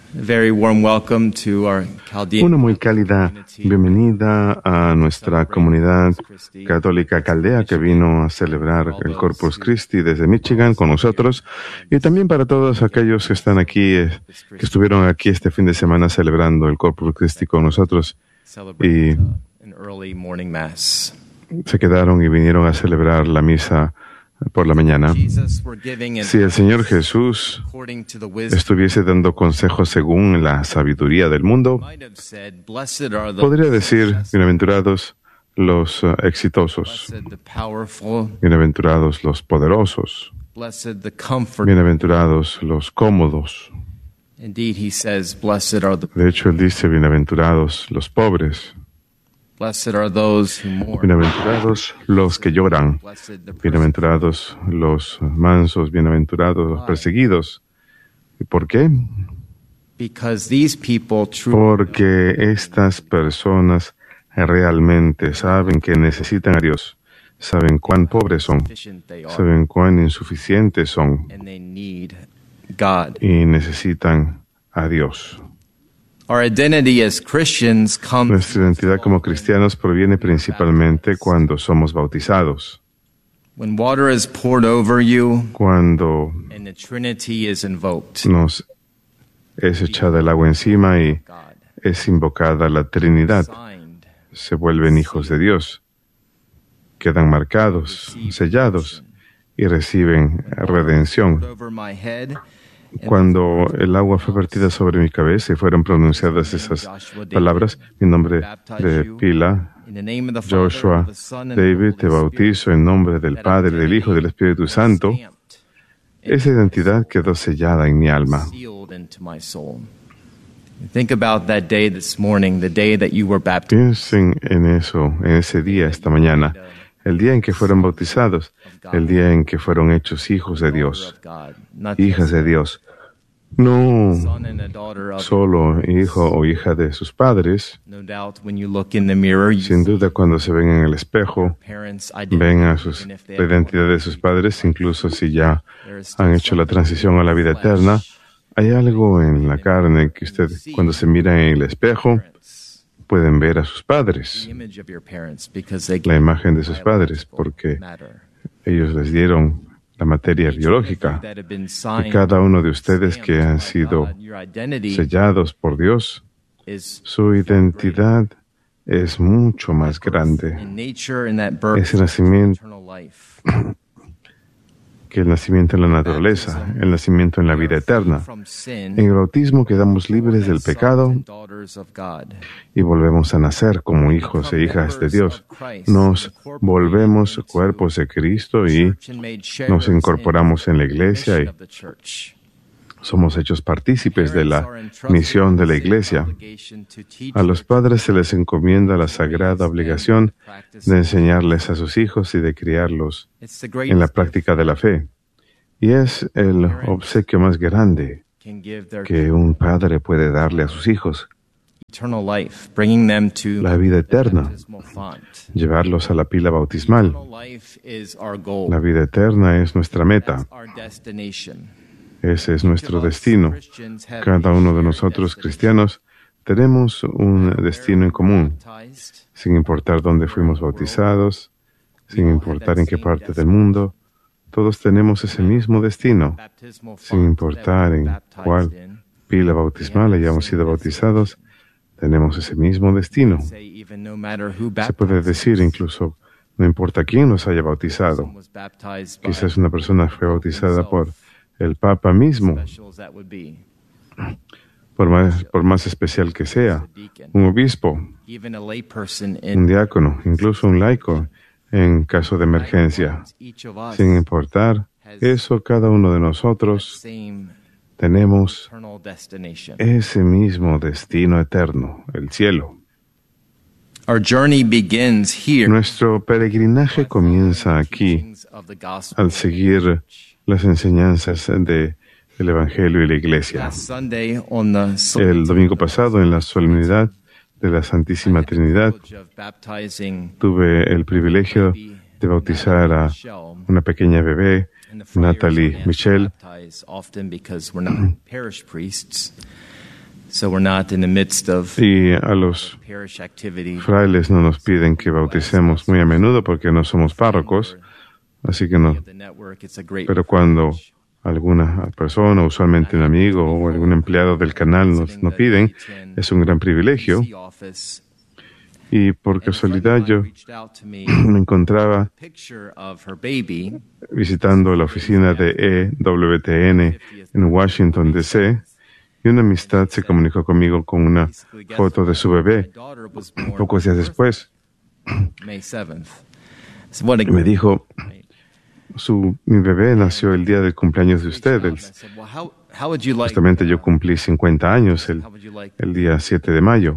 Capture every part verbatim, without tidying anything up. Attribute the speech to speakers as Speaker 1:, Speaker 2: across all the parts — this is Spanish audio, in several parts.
Speaker 1: Very warm welcome to our Chaldean
Speaker 2: Una muy cálida bienvenida a nuestra comunidad católica caldea que vino a celebrar el Corpus Christi desde Michigan con nosotros, y también para todos aquellos que están aquí, eh, que estuvieron aquí este fin de semana celebrando el Corpus Christi con nosotros y se quedaron y vinieron a celebrar la misa por la mañana. Si el Señor Jesús estuviese dando consejos según la sabiduría del mundo, podría decir: bienaventurados los uh, exitosos, bienaventurados los poderosos, bienaventurados los cómodos. De hecho, Él dice: bienaventurados los pobres, bienaventurados los que lloran, bienaventurados los mansos, bienaventurados los perseguidos. ¿Y por qué? Porque estas personas realmente saben que necesitan a Dios, saben cuán pobres son, saben cuán insuficientes son y necesitan a Dios. Nuestra identidad como cristianos proviene principalmente cuando somos bautizados. Cuando nos es echada el agua encima y es invocada la Trinidad, se vuelven hijos de Dios, quedan marcados, sellados y reciben redención. Cuando el agua fue vertida sobre mi cabeza y fueron pronunciadas esas palabras, mi nombre de pila, Joshua David, te bautizo en nombre del Padre, del Hijo y del Espíritu Santo, esa identidad quedó sellada en mi alma. Piensen en eso, en ese día, esta mañana, el día en que fueron bautizados, el día en que fueron hechos hijos de Dios, hijas de Dios. No solo hijo o hija de sus padres. Sin duda, cuando se ven en el espejo, ven a sus, la identidad de sus padres, incluso si ya han hecho la transición a la vida eterna. Hay algo en la carne que usted, cuando se mira en el espejo, pueden ver a sus padres, la imagen de sus padres, porque ellos les dieron la materia biológica. Y cada uno de ustedes que han sido sellados por Dios, su identidad es mucho más grande. Ese nacimiento que el nacimiento en la naturaleza, el nacimiento en la vida eterna. En el bautismo quedamos libres del pecado y volvemos a nacer como hijos e hijas de Dios. Nos volvemos cuerpos de Cristo y nos incorporamos en la iglesia y somos hechos partícipes de la misión de la iglesia. A los padres se les encomienda la sagrada obligación de enseñarles a sus hijos y de criarlos en la práctica de la fe. Y es el obsequio más grande que un padre puede darle a sus hijos: la vida eterna, llevarlos a la pila bautismal. La vida eterna es nuestra meta. Ese es nuestro destino. Cada uno de nosotros, cristianos, tenemos un destino en común, sin importar dónde fuimos bautizados, sin importar en qué parte del mundo. Todos tenemos ese mismo destino, sin importar en cuál pila bautismal hayamos sido bautizados. Tenemos ese mismo destino. Se puede decir incluso, no importa quién nos haya bautizado. Quizás una persona fue bautizada por el Papa mismo, por más, por más especial que sea, un obispo, un diácono, incluso un laico, en caso de emergencia. Sin importar eso, cada uno de nosotros tenemos ese mismo destino eterno, el cielo. Nuestro peregrinaje comienza aquí, al seguir las enseñanzas de el Evangelio y la Iglesia. El domingo pasado, en la solemnidad de la Santísima Trinidad, tuve el privilegio de bautizar a una pequeña bebé, Natalie Michelle. Y a los frailes no nos piden que bauticemos muy a menudo porque no somos párrocos, así que no. Pero cuando alguna persona, usualmente un amigo o algún empleado del canal nos, nos piden, es un gran privilegio. Y por casualidad yo me encontraba visitando la oficina de E W T N en Washington, D C, y una amistad se comunicó conmigo con una foto de su bebé pocos días después. Y me dijo, su, mi bebé nació el día del cumpleaños de ustedes. Justamente yo cumplí cincuenta años el, el día siete de mayo.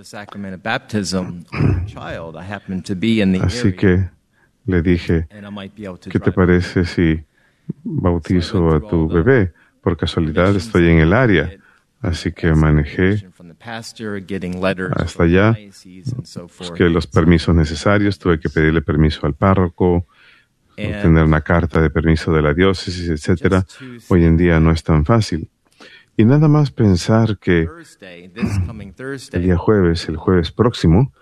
Speaker 2: Así que le dije, ¿qué te parece si bautizo a tu bebé? Por casualidad estoy en el área. Así que manejé hasta allá, busqué los permisos necesarios, tuve que pedirle permiso al párroco, obtener una carta de permiso de la diócesis, etcétera. Hoy en día no es tan fácil. Y nada más pensar que el día jueves, el jueves próximo,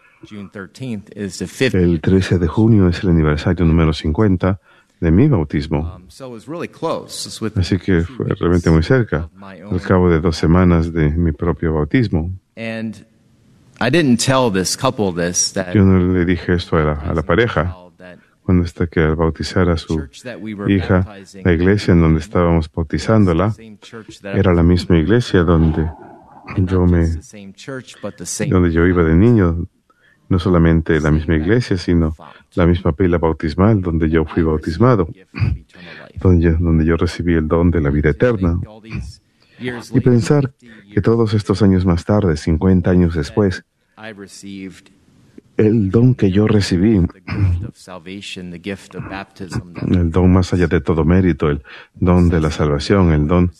Speaker 2: el trece de junio es el aniversario número cincuenta de mi bautismo. Así que fue realmente muy cerca, al cabo de dos semanas de mi propio bautismo. Yo no le dije esto a la, a la pareja, cuando está que al bautizar a su hija, la iglesia en donde estábamos bautizándola era la misma iglesia donde yo me, donde yo iba de niño. No solamente la misma iglesia, sino la misma pila bautismal donde yo fui bautismado, donde, donde yo recibí el don de la vida eterna. Y pensar que todos estos años más tarde, cincuenta años después, el don que yo recibí, el don más allá de todo mérito, el don de la salvación, el don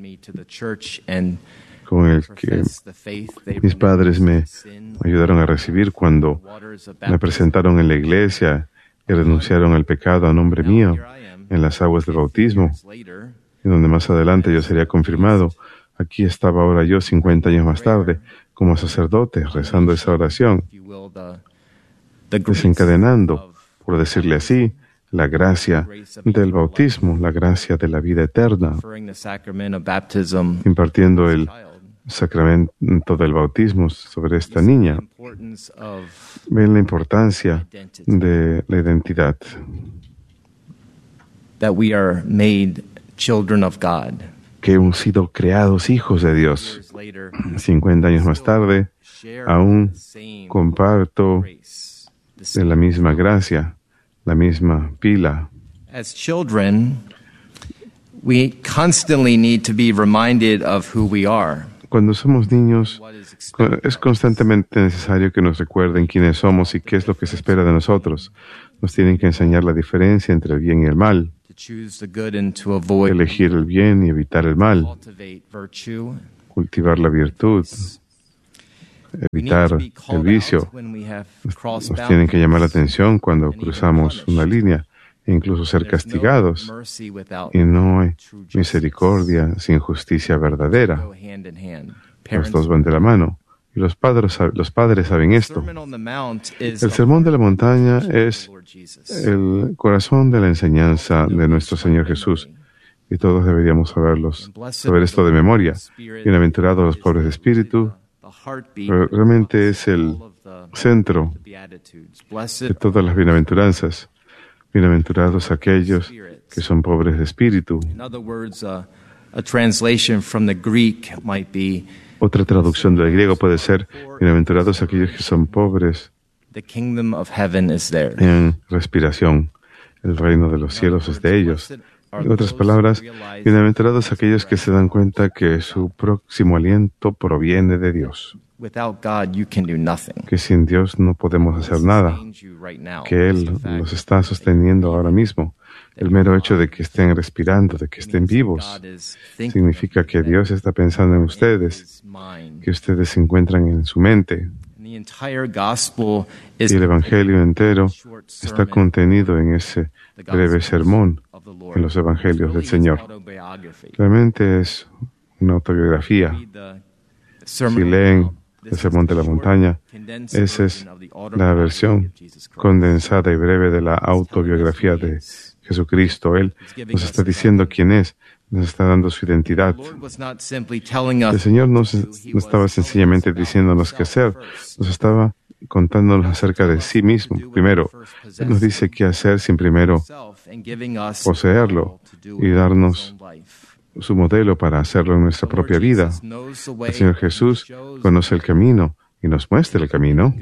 Speaker 2: con el que mis padres me ayudaron a recibir cuando me presentaron en la iglesia y renunciaron al pecado a nombre mío en las aguas del bautismo, y donde más adelante yo sería confirmado. Aquí estaba ahora yo, cincuenta años más tarde, como sacerdote, rezando esa oración, desencadenando, por decirle así, la gracia del bautismo, la gracia de la vida eterna, impartiendo el sacramento del bautismo sobre esta niña. Ven la importancia de la identidad. Que hemos sido creados hijos de Dios. cincuenta años más tarde, aún comparto de la misma gracia, la misma pila.
Speaker 1: As children, we constantly need to be reminded of who we are.
Speaker 2: Cuando somos niños, es constantemente necesario que nos recuerden quiénes somos y qué es lo que se espera de nosotros. Nos tienen que enseñar la diferencia entre el bien y el mal, elegir el bien y evitar el mal, cultivar la virtud, evitar el vicio. Nos tienen que llamar la atención cuando cruzamos una línea e incluso ser castigados. Y no hay misericordia sin justicia verdadera. Los dos van de la mano. Y los padres, los padres saben esto. El Sermón de la Montaña es el corazón de la enseñanza de nuestro Señor Jesús. Y todos deberíamos saberlos, saber esto de memoria. Bienaventurados los pobres de espíritu. Realmente es el centro de todas las bienaventuranzas. Bienaventurados aquellos que son pobres de espíritu. Otra traducción del griego puede ser: bienaventurados aquellos que son pobres en respiración. El reino de los cielos es de ellos. En otras palabras, bienaventurados aquellos que se dan cuenta que su próximo aliento proviene de Dios. Que sin Dios no podemos hacer nada, que Él los está sosteniendo ahora mismo. El mero hecho de que estén respirando, de que estén vivos, significa que Dios está pensando en ustedes, que ustedes se encuentran en su mente. Y el Evangelio entero está contenido en ese breve sermón, en los Evangelios del Señor. Realmente es una autobiografía. Si leen el Sermón de la Montaña, esa es la versión condensada y breve de la autobiografía de Jesucristo. Él nos está diciendo quién es, nos está dando su identidad. El Señor no, se, no estaba sencillamente diciéndonos qué hacer, nos estaba contándonos acerca de sí mismo. Primero, Él nos dice qué hacer sin primero poseerlo y darnos su modelo para hacerlo en nuestra propia vida. El Señor Jesús conoce el camino y nos muestra el camino,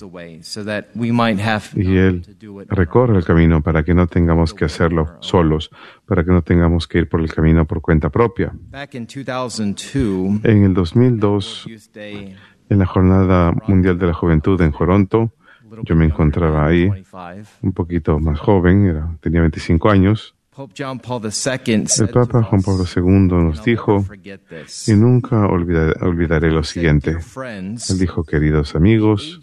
Speaker 2: y Él recorre el camino para que no tengamos que hacerlo solos, para que no tengamos que ir por el camino por cuenta propia. En el dos mil dos, en la Jornada Mundial de la Juventud en Toronto, yo me encontraba ahí, un poquito más joven, era, tenía veinticinco años. El Papa Juan Pablo segundo nos dijo, y nunca olvidar, olvidaré lo siguiente. Él dijo, queridos amigos,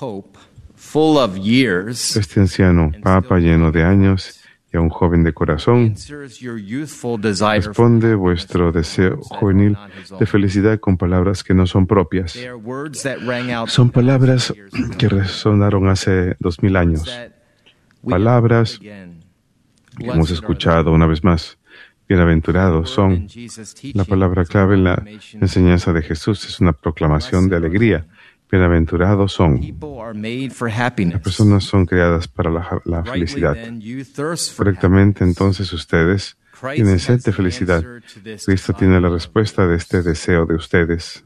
Speaker 2: este anciano Papa lleno de años y aún joven de corazón, responde vuestro deseo juvenil de felicidad con palabras que no son propias. Son palabras que resonaron hace dos mil años. Palabras que hemos escuchado una vez más. Bienaventurados son. La palabra clave en la enseñanza de Jesús es una proclamación de alegría. Bienaventurados son. Las personas son creadas para la, la felicidad. Correctamente, entonces ustedes tienen sed de felicidad. Cristo tiene la respuesta de este deseo de ustedes.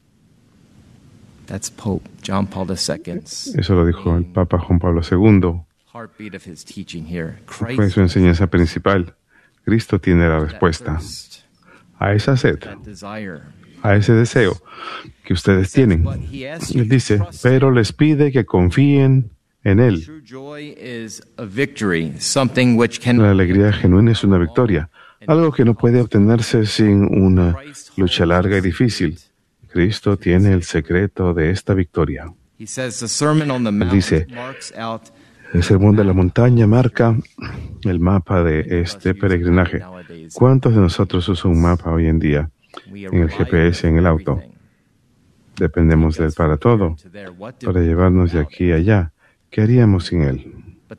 Speaker 2: Eso lo dijo el Papa Juan Pablo segundo. Fue su enseñanza principal. Cristo tiene la respuesta a esa sed, a ese deseo que ustedes tienen. Él dice, pero les pide que confíen en Él. La alegría genuina es una victoria, algo que no puede obtenerse sin una lucha larga y difícil. Cristo tiene el secreto de esta victoria. Él dice, el Sermón de la Montaña marca el mapa de este peregrinaje. ¿Cuántos de nosotros usan un mapa hoy en día en el G P S en el auto? Dependemos de él para todo, para llevarnos de aquí a allá. ¿Qué haríamos sin él?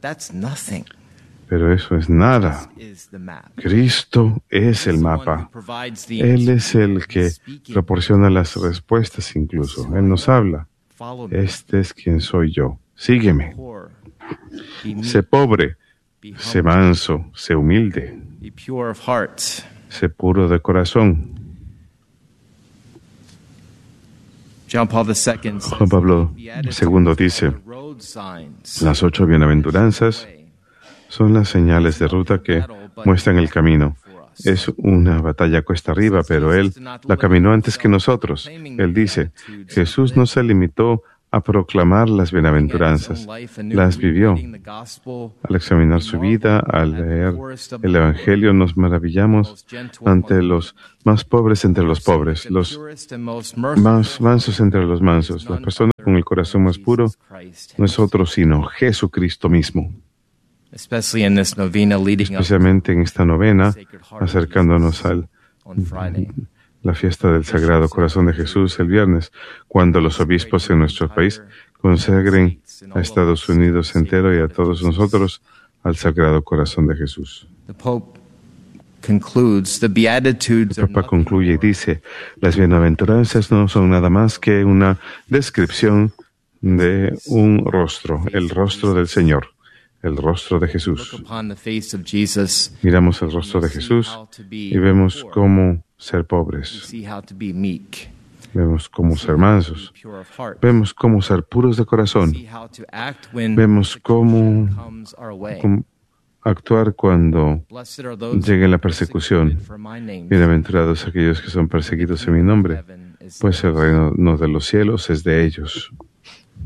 Speaker 2: Pero eso es nada. Cristo es el mapa. Él es el que proporciona las respuestas incluso. Él nos habla. Este es quien soy yo. Sígueme. Sé pobre, sé manso, sé humilde, sé puro de corazón. Juan Pablo segundo dice, las ocho bienaventuranzas son las señales de ruta que muestran el camino. Es una batalla cuesta arriba, pero Él la caminó antes que nosotros. Él dice, Jesús no se limitó a proclamar las bienaventuranzas, las vivió. Al examinar su vida, al leer el Evangelio, nos maravillamos ante los más pobres entre los pobres, los más mansos entre los mansos. La persona con el corazón más puro no es otro sino Jesucristo mismo. Especialmente en esta novena, acercándonos al la fiesta del Sagrado Corazón de Jesús el viernes, cuando los obispos en nuestro país consagren a Estados Unidos entero y a todos nosotros al Sagrado Corazón de Jesús. El Papa concluye y dice, las bienaventuranzas no son nada más que una descripción de un rostro, el rostro del Señor, el rostro de Jesús. Miramos el rostro de Jesús y vemos cómo ser pobres. Vemos cómo ser mansos. Vemos cómo ser puros de corazón. Vemos cómo, cómo actuar cuando llegue la persecución. Bienaventurados aquellos que son perseguidos en mi nombre, pues el reino de los cielos es de ellos.